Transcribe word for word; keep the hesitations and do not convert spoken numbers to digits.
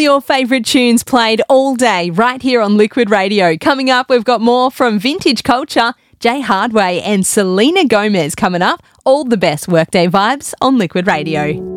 your favourite tunes played all day right here on Liquid Radio. Coming up, we've got more from Vintage Culture, Jay Hardway and Selena Gomez coming up. All the best workday vibes on Liquid Radio.